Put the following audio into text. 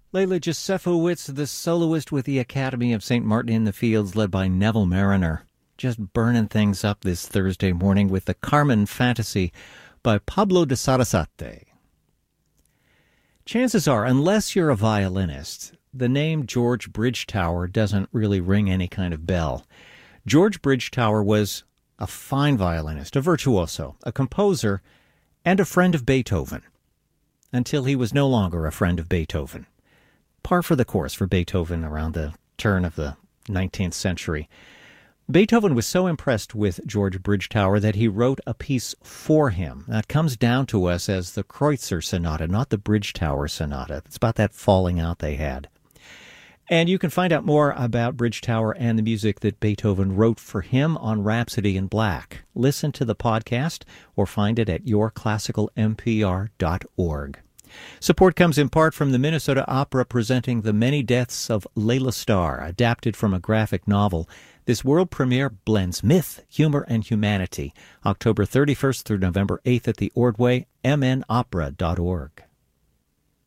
Leila Josefowicz, the soloist with the Academy of St. Martin in the Fields, led by Neville Mariner. Just burning things up this Thursday morning with the Carmen Fantasy by Pablo de Sarasate. Chances are, unless you're a violinist, the name George Bridgetower doesn't really ring any kind of bell. George Bridgetower was a fine violinist, a virtuoso, a composer, and a friend of Beethoven, until he was no longer a friend of Beethoven. Par for the course for Beethoven around the turn of the 19th century. Beethoven was so impressed with George Bridgetower that he wrote a piece for him. That comes down to us as the Kreutzer Sonata, not the Bridgetower Sonata. It's about that falling out they had. And you can find out more about Bridgetower and the music that Beethoven wrote for him on Rhapsody in Black. Listen to the podcast or find it at yourclassicalmpr.org. Support comes in part from the Minnesota Opera presenting The Many Deaths of Layla Starr, adapted from a graphic novel. This world premiere blends myth, humor, and humanity. October 31st through November 8th at the Ordway, mnopera.org.